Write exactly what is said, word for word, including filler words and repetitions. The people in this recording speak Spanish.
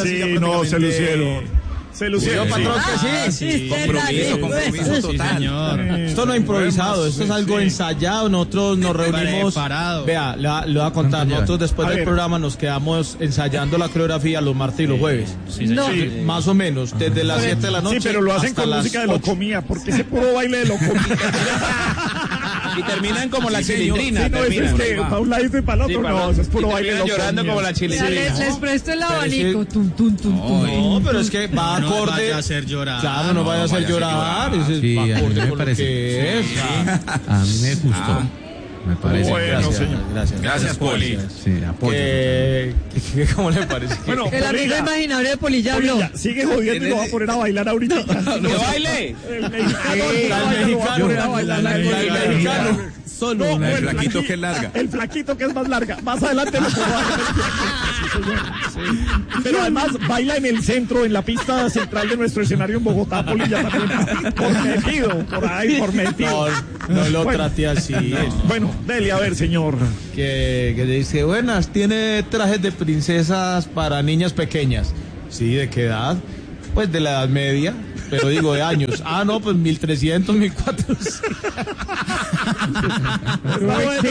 ahora sí, sí no, se lucieron. Se lucieron, patrón, sí. que sí. Sí, Compromiso, compromiso total. Señor. Esto no es improvisado, esto es algo ensayado. Nosotros nos reunimos. Preparado. Vea, le, le voy a contar. Nosotros después A del ver. programa nos quedamos ensayando la coreografía los martes y los jueves. Sí, No. señor. Sí. Más o menos, desde las siete de la noche. Sí, pero lo hacen hasta con las música de ocho. locomía, porque ese puro baile de locomía. Y terminan como la Sí, chilindrina. sí, no, eso es terminan. que para un lado y para el otro, no, eso es puro Y baile de terminan llorando locomía. como la Ya chilindrina. les, les presto el Pero abanico. ese- Tum, tum, tum, tum. No, pero es que va No, no acorde. vaya a hacer llorar. Claro, no, vaya a hacer llorar. Ese es Sí, a mí acorde me con lo parece. que es. A mí me gustó. Me parece. Bueno, Gracias, señor. gracias. Gracias, Poli. Sí, apoyo. Que, que- que- ¿Cómo le parece? Que- Bueno, El amigo Polilla, imaginario de Polilla habló. Polilla, sigue jodiendo y lo va a poner a bailar ahorita. ¡Que baile! El mexicano, Sí, el la mexicano lo va a mexicano, poner a bailar. la- La- la- la- la- mexicano. Solo No, una. el flaquito flaqui- que es larga. El flaquito que es más larga. Más adelante lo puedo bailar. Sí, señor. Sí. Pero además baila en el centro, en la pista central de nuestro escenario en Bogotá, Polilla también. Por metido, por ahí, por metido. No, no lo Bueno. trate así. Bueno, dele a ver, señor. Que, que dice, buenas, tiene trajes de princesas para niñas pequeñas. Sí, ¿de qué edad? Pues de la edad media, pero digo de años. Ah, no, pues mil trescientos, mil cuatrocientos. Está bueno.